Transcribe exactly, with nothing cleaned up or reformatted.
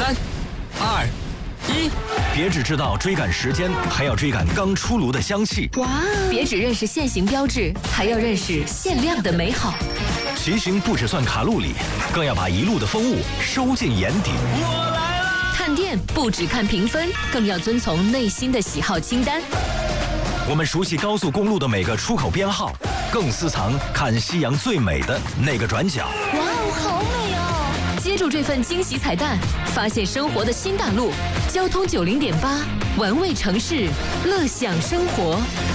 三、二、一， 别只知道追赶时间，还要追赶刚出炉的香气。 哇！别只认识限行标志，还要认识限量的美好。 骑行不只算卡路里，更要把一路的风物收进眼底。 我来啦！ 探店不只看评分，更要遵从内心的喜好清单。 我们熟悉高速公路的每个出口编号，更私藏看夕阳最美的那个转角。 哇哦，好美哦！接住这份惊喜彩蛋，发现生活的新大陆。交通九零点八，玩味城市，乐享生活。